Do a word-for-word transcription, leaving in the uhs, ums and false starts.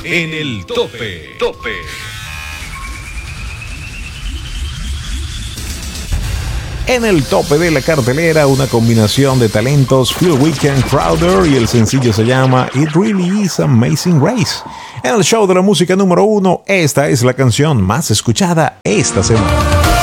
en el tope. Tope. En el tope de la cartelera, una combinación de talentos, Phil Weekend, Crowder, y el sencillo se llama It Really Is Amazing Grace. En el show de la música número uno, esta es la canción más escuchada esta semana.